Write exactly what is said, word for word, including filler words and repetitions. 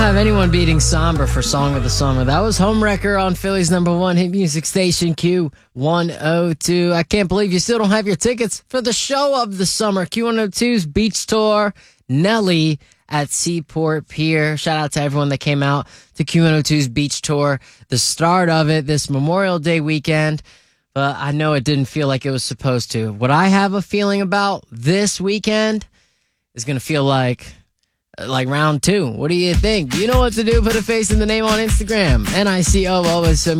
have anyone beating Somber for Song of the Summer. That was Homewrecker on Philly's number one hit music station, Q one oh two. I can't believe you still don't have your tickets for the show of the summer. Q one oh two's Beach Tour, Nelly at Seaport Pier. Shout out to everyone that came out to Q one oh two's Beach Tour, the start of it this Memorial Day weekend. But I know it didn't feel like it was supposed to. What I have a feeling about this weekend is going to feel like like round two. What do you think? You know what to do. Put a face in the name on Instagram. N I C O O is